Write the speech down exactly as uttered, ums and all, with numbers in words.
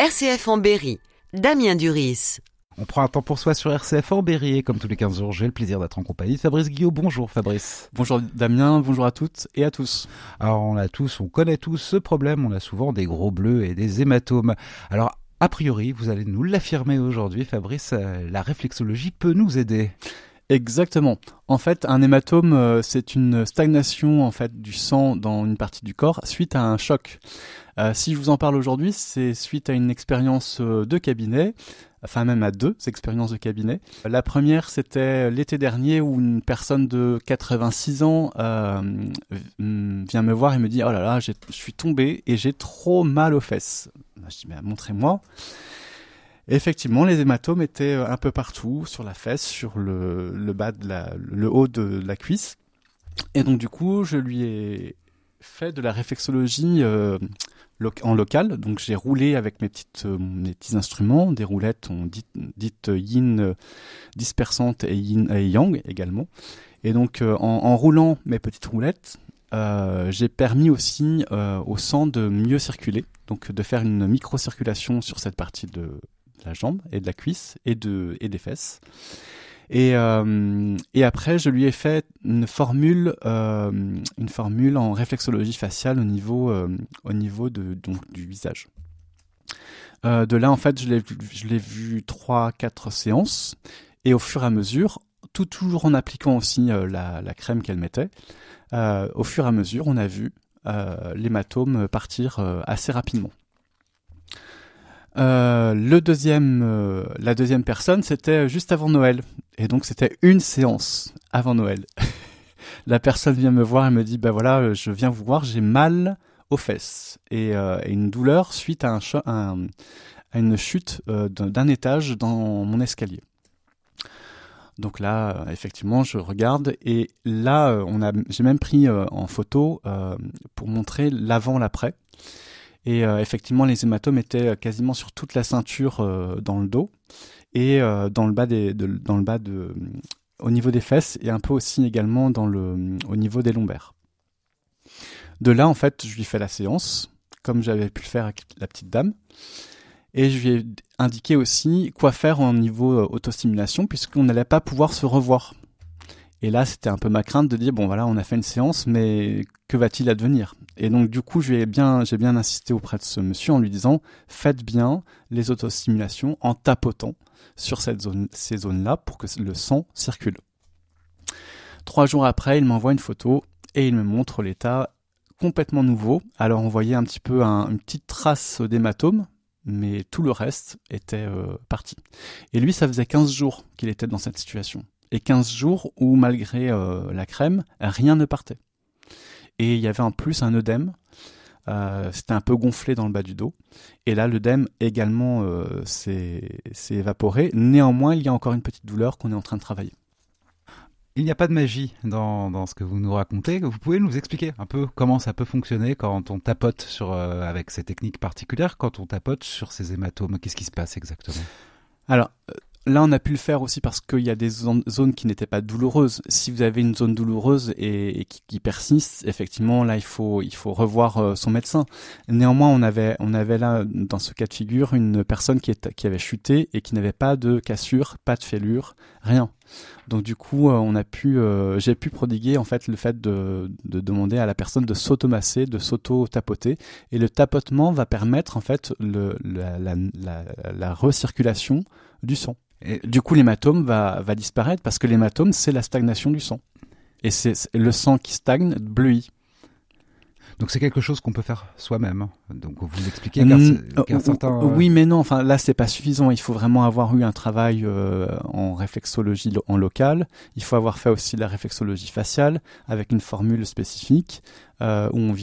R C F en Berry, Damien Duris. On prend un temps pour soi sur R C F en Berry et comme tous les quinze jours, j'ai le plaisir d'être en compagnie de Fabrice Guillot. Bonjour Fabrice. Bonjour Damien, bonjour à toutes et à tous. Alors on a tous, on connaît tous ce problème, on a souvent des gros bleus et des hématomes. Alors a priori, vous allez nous l'affirmer aujourd'hui Fabrice, la réflexologie peut nous aider. Exactement. En fait, un hématome, euh, c'est une stagnation en fait du sang dans une partie du corps suite à un choc. Euh, si je vous en parle aujourd'hui, c'est suite à une expérience de cabinet, enfin même à deux expériences de cabinet. La première, c'était l'été dernier où une personne de quatre-vingt-six ans euh, vient me voir et me dit « Oh là là, j'ai, je suis tombé et j'ai trop mal aux fesses. » Je dis « Mais montrez-moi ». Effectivement, les hématomes étaient un peu partout, sur la fesse, sur le, le bas de la, le haut de la cuisse. Et donc du coup, je lui ai fait de la réflexologie euh, lo- en local. Donc j'ai roulé avec mes, petites, euh, mes petits instruments, des roulettes on dit, dites yin euh, dispersantes et yin et yang également. Et donc euh, en, en roulant mes petites roulettes, euh, j'ai permis aussi euh, au sang de mieux circuler, donc de faire une microcirculation sur cette partie de la jambe et de la cuisse et, de, et des fesses. Et, euh, et après, je lui ai fait une formule, euh, une formule en réflexologie faciale au niveau, euh, au niveau de, donc, du visage. Euh, de là, en fait, je l'ai, je l'ai vu trois, quatre séances. Et au fur et à mesure, tout toujours en appliquant aussi euh, la, la crème qu'elle mettait, euh, au fur et à mesure, on a vu euh, l'hématome partir euh, assez rapidement. Euh, le deuxième, euh, la deuxième personne, c'était juste avant Noël. Et donc, c'était une séance avant Noël. La personne vient me voir et me dit, bah voilà, je viens vous voir, j'ai mal aux fesses. Et, euh, et une douleur suite à, un cho- un, à une chute euh, d'un, d'un étage dans mon escalier. Donc là, euh, effectivement, je regarde. Et là, euh, on a, j'ai même pris euh, en photo euh, pour montrer l'avant, l'après. Et euh, effectivement, les hématomes étaient quasiment sur toute la ceinture euh, dans le dos et euh, dans le bas des, de, dans le bas de, euh, au niveau des fesses et un peu aussi également dans le, au niveau des lombaires. De là, en fait, je lui fais la séance, comme j'avais pu le faire avec la petite dame, et je lui ai indiqué aussi quoi faire en niveau euh, autostimulation, puisqu'on n'allait pas pouvoir se revoir. Et là, c'était un peu ma crainte de dire, bon voilà, on a fait une séance, mais que va-t-il advenir ? Et donc, du coup, j'ai bien, j'ai bien insisté auprès de ce monsieur en lui disant, faites bien les autostimulations en tapotant sur cette zone, ces zones-là pour que le sang circule. Trois jours après, il m'envoie une photo et il me montre l'état complètement nouveau. Alors, on voyait un petit peu un, une petite trace d'hématome, mais tout le reste était euh, parti. Et lui, ça faisait quinze jours qu'il était dans cette situation. Et quinze jours où, malgré euh, la crème, rien ne partait. Et il y avait en plus un œdème, euh, c'était un peu gonflé dans le bas du dos. Et là, l'œdème également euh, s'est, s'est évaporé. Néanmoins, il y a encore une petite douleur qu'on est en train de travailler. Il n'y a pas de magie dans, dans ce que vous nous racontez. Vous pouvez nous expliquer un peu comment ça peut fonctionner quand on tapote sur, euh, avec ces techniques particulières, quand on tapote sur ces hématomes. Qu'est-ce qui se passe exactement ? Alors, là, on a pu le faire aussi parce qu'il y a des zones qui n'étaient pas douloureuses. Si vous avez une zone douloureuse et, et qui, qui persiste, effectivement, là, il faut, il faut revoir euh, son médecin. Néanmoins, on avait, on avait là, dans ce cas de figure, une personne qui, est, qui avait chuté et qui n'avait pas de cassure, pas de fêlure, rien. Donc, du coup, euh, on a pu, euh, j'ai pu prodiguer, en fait, le fait de, de demander à la personne de s'automasser, de s'auto-tapoter. Et le tapotement va permettre, en fait, le, la, la, la, la recirculation du sang. Et du coup, l'hématome va, va disparaître parce que l'hématome, c'est la stagnation du sang. Et c'est, c'est le sang qui stagne bleuit. Donc c'est quelque chose qu'on peut faire soi-même. Donc vous expliquez qu'un, mmh, qu'un certain... Euh... Oui, mais non. Enfin, là, c'est pas suffisant. Il faut vraiment avoir eu un travail euh, en réflexologie lo- en local. Il faut avoir fait aussi de la réflexologie faciale avec une formule spécifique euh, où on vient